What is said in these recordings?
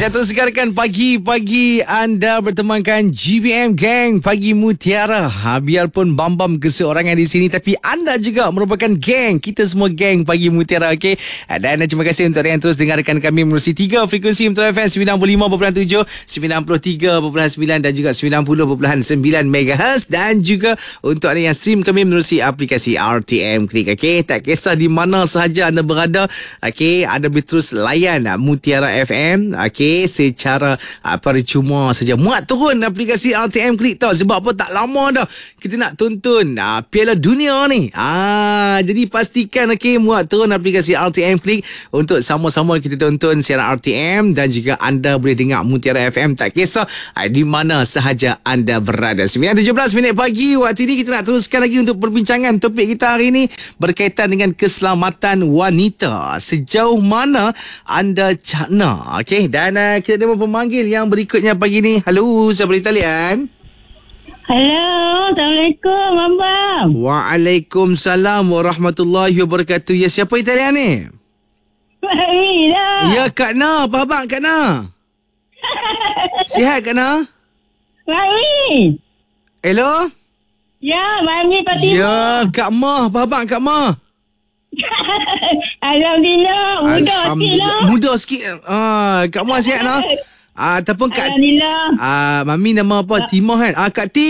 Saya teruskan pagi-pagi anda bertemankan GBM Gang Pagi Mutiara. Biarpun Bam-Bam keseorangan di sini, tapi anda juga merupakan gang. Kita semua gang Pagi Mutiara, okey? Dan terima kasih untuk yang terus dengarkan kami menerusi 3 frekuensi Metro FM 95.7, 93.9 dan juga 90.9 MHz. Dan juga untuk anda yang stream kami menerusi aplikasi RTM Klik, okey? Tak kisah di mana sahaja anda berada, okey? Anda boleh terus layan Mutiara FM, okey, secara percuma saja. Muat turun aplikasi RTM Klik tau. Sebab apa? Tak lama dah kita nak tonton Piala Dunia ni. Jadi pastikan, okey, muat turun aplikasi RTM Klik untuk sama-sama kita tonton siaran RTM. Dan juga anda boleh dengar Mutiara FM tak kisah di mana sahaja anda berada. 9.17 minit pagi. Waktu ini kita nak teruskan lagi untuk perbincangan. Topik kita hari ini berkaitan dengan keselamatan wanita. Sejauh mana anda cakna? Okey, dan kita ada pemanggil yang berikutnya pagi ni. Halo, siapa di talian? Halo, Assalamualaikum, Bam-Bam. Waalaikumsalam warahmatullahi wabarakatuh. Ya, siapa di talian ni? Mami lah. Ya, Kak Na. Apa abang Kak Na? Sihat Kak Na? Mami. Hello? Ya, Mami Fatimah. Ya, Kak Ma. Apa abang Kak Ma? Alhamdulillah, muda sikit lah. Muda sikit. Kak Ma sihat lah. Ataupun Kak Alhamdulillah. Mami nama apa? Timah kan? Kak T.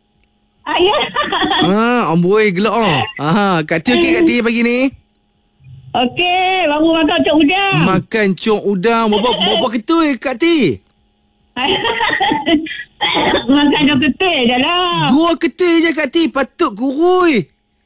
Ya. Amboi gelak. Kak T okey Kak T pagi ni? Okey, baru makan cok udang. Makan cok udang. Berapa ketui Kak T? Makan cok ketui je lah. 2 ketui je Kak T. Patut kurui.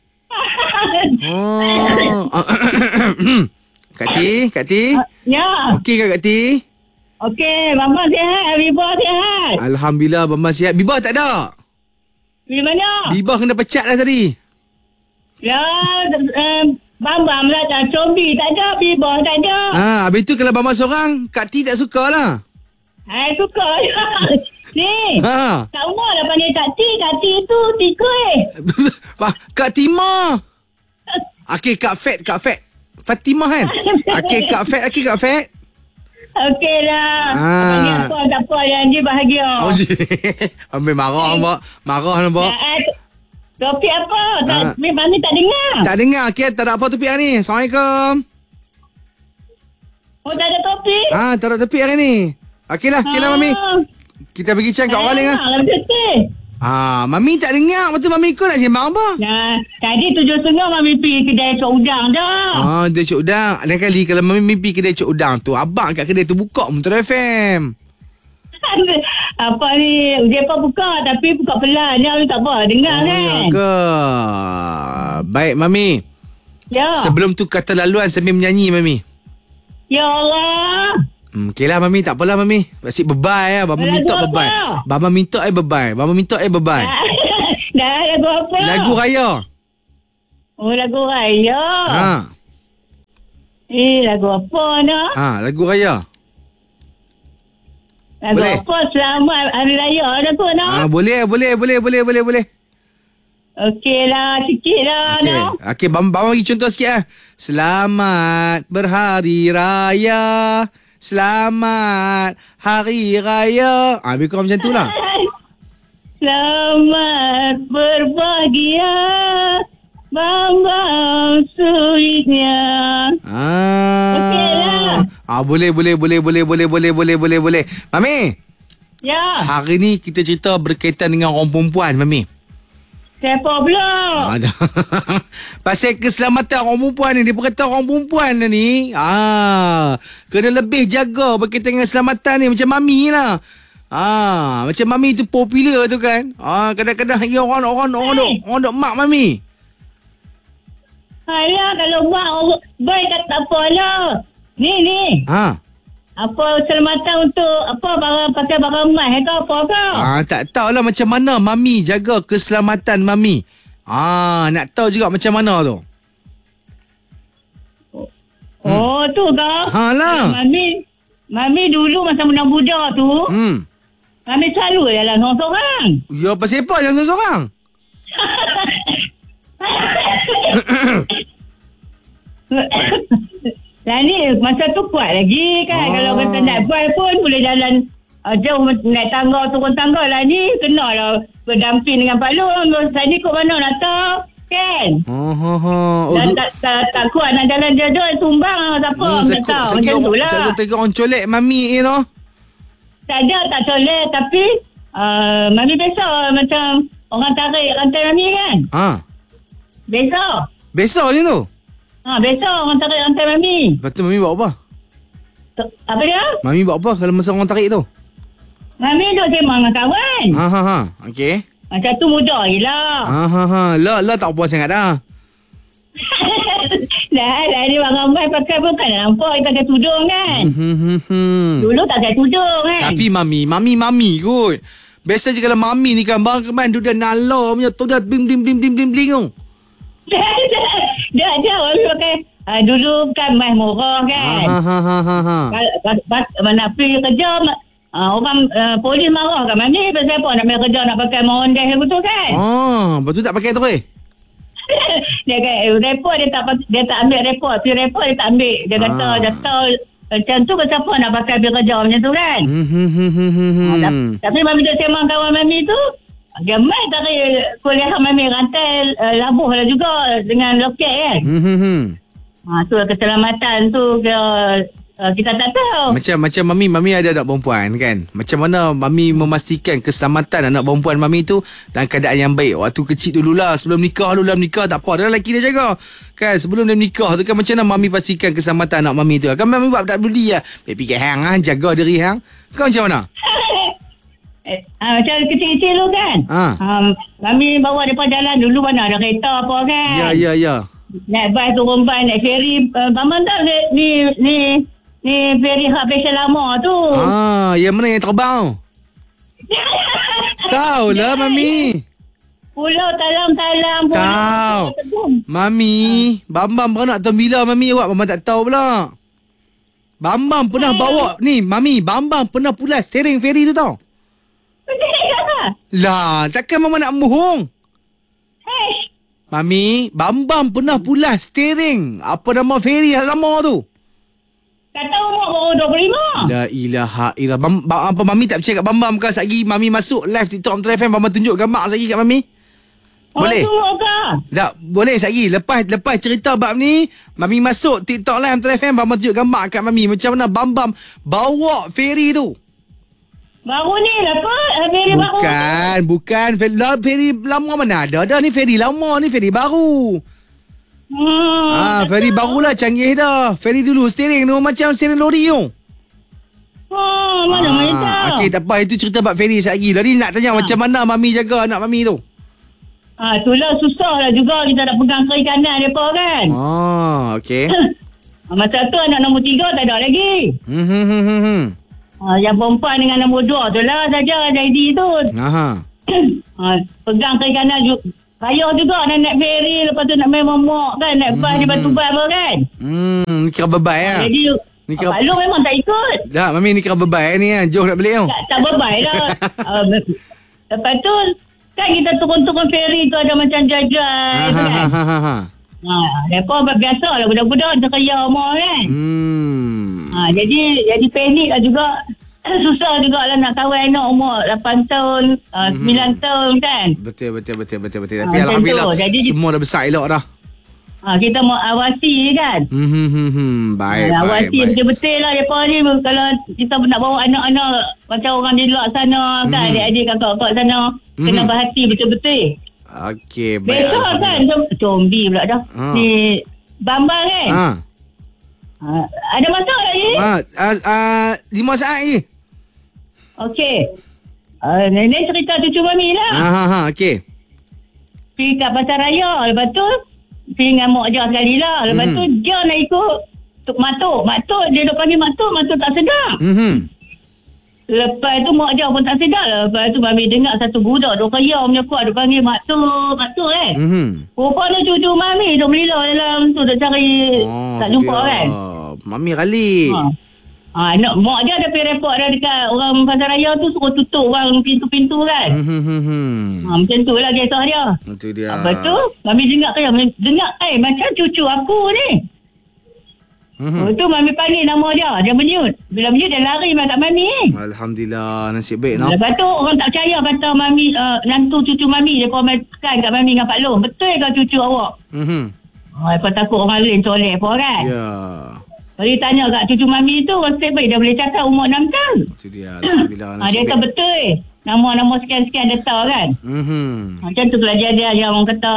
Kak T. Ya. Okey Kak T? Okey, Mama sihat, Bibah sihat. Alhamdulillah Mama sihat. Bibah tak ada? Di mana? Bibah kena pecat dah tadi. Ya, Bam-Bam lah tak cobi, tak ada, Bibah tak ada. Habis tu kalau Mama seorang, Kak T tak suka lah. Suka. Ni, tak umur dah panggil Kak T tu tikui. Kak Timah. Okey, Kak Fat. Fatimah kan? Okey, Kak Fat. Okey lah. Panggil apa, tak apa. Yang dia bahagia. Ambil marah nampak. Topik apa? Memang ni tak dengar. Tak dengar. Okey, tak ada apa topik hari ni. Assalamualaikum. Oh, tak ada topik? Tak ada topik hari ni. Okeylah, Mami. Kita pergi cek kat orang lain lah. Mami tak dengar. Betul Mami ikut nak sembang apa? Tadi 7.30 Mami pergi kedai cok udang dah. Kedai cok udang. Lain kali kalau Mami pergi kedai cok udang tu, abang kat kedai tu buka Metro FM. Apa ni? Dia apa buka tapi buka pelan. Dia tak apa. Dengar kan? Ya ke? Baik Mami. Ya. Sebelum tu kata laluan sambil menyanyi Mami. Ya Allah. Okeylah Mami, tak apalah Mami. Asyik bebai lah. Bama minta bebai. Bama minta bebai. Dah lagu apa? Lagu raya. Oh, lagu raya. Lagu apa nak? Lagu raya. Lagu boleh? Apa? Selamat Hari Raya dah pun nak? Boleh. Okeylah, sikit lah nak. Okey, Bama bagi contoh sikit lah. Selamat berhari raya. Selamat Hari Raya. Lebih kurang macam tu lah. Selamat berbahagia Bam-Bam sulitnya. Okeylah. Boleh. Mami. Ya. Hari ni kita cerita berkaitan dengan orang perempuan, Mami. Siapa pula? Pasal keselamatan orang perempuan ni. Dia berkata orang perempuan ni kena lebih jaga berkaitan dengan keselamatan ni. Macam Mami lah. Macam Mami tu popular tu kan. Kadang-kadang orang dok mak Mami. Alah, kalau mak baik kata tak apa lah. Ni. Apa keselamatan untuk pakai barang emas ke apa ke? Tak tahulah macam mana Mami jaga keselamatan Mami. Nak tahu juga macam mana tu. Tu ke? Lah. Mami dulu masa muda-muda tu. Mami selalu jalan seorang-seorang. Ya, pasal apa jalan seorang-seorang? Dan ni masa tu kuat lagi kan. Kalau kata nak buat pun boleh jalan jauh naik tangga, turun tangga lah ni. Kena lah berdamping dengan Pak Long. Saya ni kot mana nak tahu kan. Tak kuat nak jalan jauh tumbang siapa nak tahu. Macam tu lah. Saya tengok orang colek Mami ni. Tak ada, tak colek. Tapi Mami biasa macam orang tarik rantai Mami kan. Biasa je tu? Biasa orang tarik rantai Mami. Lepas tu Mami buat apa? Apa dia? Mami buat apa kalau masa orang tarik tu? Mami duduk sembang dengan kawan. Okey. Macam tu mudah je lah. Lah tak apa sangat dah. Dah ni Bang Ramai pakai pun kan nampak kita pakai tudung kan. Dulu tak pakai tudung kan. Tapi Mami kot. Biasa je kalau Mami ni kan Bang Keman tu dah nala punya tu dah blim tu. Dah Mami pakai dulu kan mas murah kan. Mana pergi kerja orang polis marah kan Mami. Pasal apa nak pergi kerja nak pakai mondeh betul kan. Betul tak pakai tu Dia kata report dia tak ambil report. Pergi report dia tak ambil. Dia kata macam tu siapa nak pakai pergi kerja macam tu kan. Tapi Mami duduk sembang kawan Mami tu. Gemai tarik kuliah Mami rantai labuh lah juga dengan loket kan. Tu keselamatan tu kita tak tahu. Macam Mami ada anak perempuan kan. Macam mana Mami memastikan keselamatan anak perempuan Mami tu dalam keadaan yang baik waktu kecil dululah. Sebelum nikah dalam nikah tak apa, dah lelaki dia jaga kan. Sebelum dia nikah tu kan macam mana Mami pastikan keselamatan anak Mami tu kan. Mami buat tak beli lah. Fikir hang jaga diri hang. Kau macam mana? Macam kecil-kecil tu kan. Mami bawa depan jalan dulu mana ada kereta apa kan. Ya. Naik bas turun bas, naik feri. Paman tahu ni feri hak special lama tu. Yang mana yang terbang? Tahu lah Mami. Pulau Talang. Tahu. Mami, Bambam pernah nak tahu bila Mami awak Mama tak tahu pula. Bambam pernah bawa ni Mami, Bambam pernah pulas steering feri tu tau. Lah, takkan Mama nak bohong? Mami, Bambam pernah pulas steering apa nama feri yang lama tu? Kata umur baru 25. La ilaha illallah. Apa Mami tak percaya kat Bambam ke? Satgi Mami masuk live TikTok Antara FM, Bambam tunjuk gambar satgi kat Mami. Boleh? Tak, boleh satgi. Lepas cerita bab ni, Mami masuk TikTok live Antara FM, Bambam tunjuk gambar kat Mami macam mana Bambam bawa feri tu. Baru ni apa? Feri baru. Bukan. Feri lama mana ada. Dah ni feri lama, ni feri baru. Feri barulah canggih dah. Feri dulu steering tu macam steering lori tu. Mana tahu. Okey, tak apa. Itu cerita bab feri lagi. Tadi nak tanya macam mana Mami jaga anak Mami tu. Itulah susah lah juga kita nak pegang kiri kanan mereka kan. Okey. Masa tu anak nombor 3 tak ada lagi. Yang perempuan dengan nombor 2 tu lah saja jadi tu. Pegang kiri kanan payah juga nak naik feri. Lepas tu nak main momok kan. Naik bas di Batu Bar kan. Ni kira bebai lah. Jadi Pak Long memang tak ikut. Tak, Mami ni kira bebai ni kan. Jauh nak balik tau. Tak bebai lah. Lepas tu kan kita turun-turun feri tu ada macam jajal kan. Mereka biasa lah budak-budak terkaya umur kan. Jadi panik lah juga. Susah juga lah nak kawin anak umur 8 tahun 9 tahun kan. Betul. Tapi alhamdulillah semua dah besar elok dah. Kita mau awasi kan. Baik. Awasi betul-betul lah mereka ni. Kalau kita nak bawa anak-anak macam orang di luar sana kan, adik-adik kakak-kakak sana, kena berhati betul-betul. Okey, baik. Besok kan zombie pula dah. Ni Bambang kan. Ada masa lagi? 5 saat lagi. Okey. Nenek cerita cucu Mami lah. Okey. Pergi kat pasar raya. Lepas tu pergi dengan Mak Jah sekali lah. Lepas tu dia nak ikut Matuk. Dia duk panggil Matuk tak sedar. Lepas tu Mak Jah pun tak sedar lah. Lepas tu Mami dengar satu budak duk kaya punya kuat duk panggil Matuk rupanya cucu Mami duk melila dalam tu duk cari tak jumpa kan. Mami kali. Mak Jah ada pergi report dah dekat orang pasar raya tu, suruh tutup orang pintu-pintu kan. Macam tu lah kisah dia. Itu dia. Lepas tu Mami dengar macam cucu aku ni. Itu Mami panggil nama dia. Dia menyut. Bila menyut dia lari kat Mami. Alhamdulillah, nasib baik no. Lepas tu orang tak percaya kata Mami, nantu cucu Mami. Dia komenkan kat Mami dengan Pak Long. Betul ke cucu awak? Lepas takut orang lain tolek apa kan? Ya. Jadi tanya kat cucu Mami tu, nasib baik dia boleh cakap umur 6 tahun. Itu dia. Alhamdulillah, nasib Dia kata baik. betul. Nama-nama sekian-sekian dia tahu kan? Macam tu lah dia yang orang kata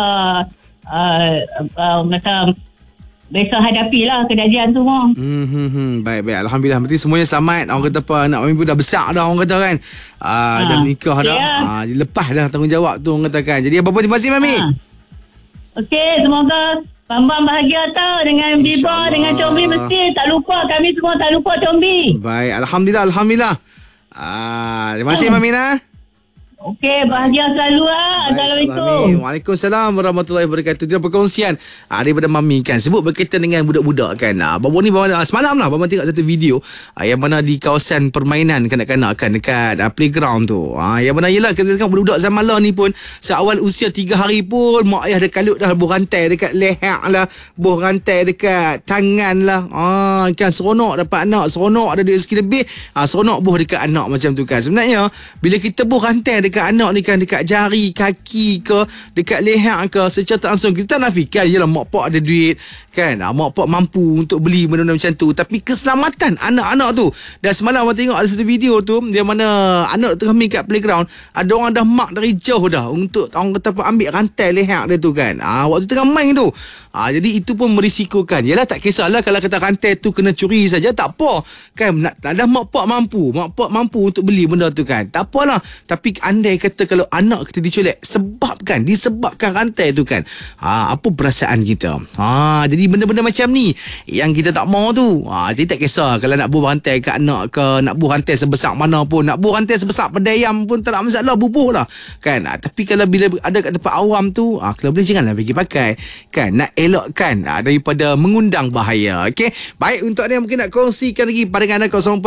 besok hadapi lah kejadian tu mah. Baik. Alhamdulillah. Berarti semuanya selamat. Orang kata apa, anak Mami pun dah besar dah, orang kata kan. Dah menikah dah. Dia lepas dah tanggungjawab tu, orang kata kan. Jadi apa-apa, terima kasih Mami. Okey, semoga Bambang bahagia tau dengan Biba, dengan Combi. Mesti tak lupa, kami semua tak lupa Combi. Baik, Alhamdulillah. Terima kasih Mami Nah. Okey, bahagia selalu lah. Assalamualaikum. Waalaikumsalam warahmatullahi wabarakatuh. Dia perkongsian daripada Mami kan, sebut berkaitan dengan budak-budak kan. Bawa ni semalam lah Bapak tengok satu video yang mana di kawasan permainan kanak-kanak kan, dekat playground tu. Yang mana yelah kan budak-budak zaman lah ni pun seawal usia 3 hari pun mak ayah dah kalut dah buh rantai dekat leher lah, buh rantai dekat tangan lah. Kan seronok dapat anak, seronok ada duit rezeki lebih, seronok buh dekat anak macam tu kan. Sebenarnya bila kita buh rantai dekat anak ni kan, dekat jari, kaki ke, dekat leher ke, secara tak langsung kita nak fikir yelah mak pak ada duit kan, mak pak mampu untuk beli benda-benda macam tu, tapi keselamatan anak-anak tu. Dan semalam orang tengok ada satu video tu dia mana anak tengah main kat playground, ada orang dah mark dari jauh dah untuk orang kata apa, ambil rantai leher dia tu kan, waktu tengah main tu. Jadi itu pun merisikokan. Yelah tak kisahlah kalau kata rantai tu kena curi saja, tak apa kan, ada mak pak mampu untuk beli benda tu kan, tak apalah. Tapi andai kata kalau anak kita diculik disebabkan rantai tu kan, apa perasaan kita? Jadi benda-benda macam ni yang kita tak mau tu. Jadi tak kisah kalau nak bubuh rantai kat anak ke, nak bubuh rantai sebesar mana pun, nak bubuh rantai sebesar pedayam pun tak ada masalah, bubuh lah kan. Tapi kalau bila ada kat tempat awam tu, kalau boleh janganlah pergi pakai kan, nak elakkan daripada mengundang bahaya. Okey, baik, untuk anda yang mungkin nak kongsikan lagi pandangan anda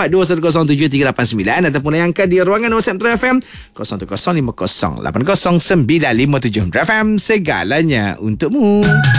04210389 ataupun layangkan di ruangan WhatsApp Metro FM 0105080957 FM, segalanya untukmu.